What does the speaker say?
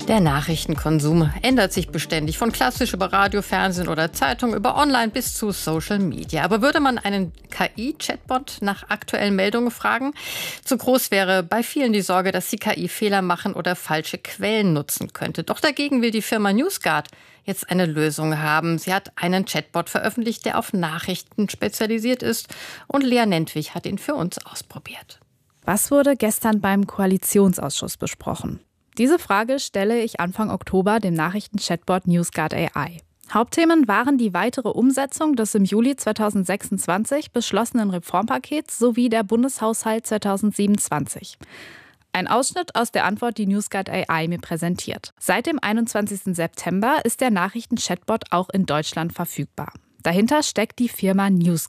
Der Nachrichtenkonsum ändert sich beständig, von klassisch über Radio, Fernsehen oder Zeitung, über Online bis zu Social Media. Aber würde man einen KI-Chatbot nach aktuellen Meldungen fragen? Zu groß wäre bei vielen die Sorge, dass die KI Fehler machen oder falsche Quellen nutzen könnte. Doch dagegen will die Firma NewsGuard jetzt eine Lösung haben. Sie hat einen Chatbot veröffentlicht, der auf Nachrichten spezialisiert ist. Und Lea Nentwich hat ihn für uns ausprobiert. Was wurde gestern beim Koalitionsausschuss besprochen? Diese Frage stelle ich Anfang Oktober dem Nachrichten-Chatbot NewsGuard AI. Hauptthemen waren die weitere Umsetzung des im Juli 2026 beschlossenen Reformpakets sowie der Bundeshaushalt 2027. Ein Ausschnitt aus der Antwort, die NewsGuard AI mir präsentiert. Seit dem 21. September ist der Nachrichten-Chatbot auch in Deutschland verfügbar. Dahinter steckt die Firma NewsGuard.